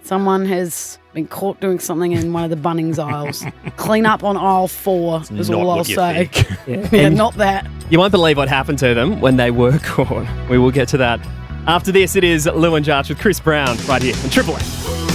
Someone has been caught doing something in one of the Bunnings aisles. Clean up on aisle 4 is all I'll say. Yeah, not that. You won't believe what happened to them when they were caught. We will get to that. After this, it is Lou and Jarch with Chris Brown right here on Triple M.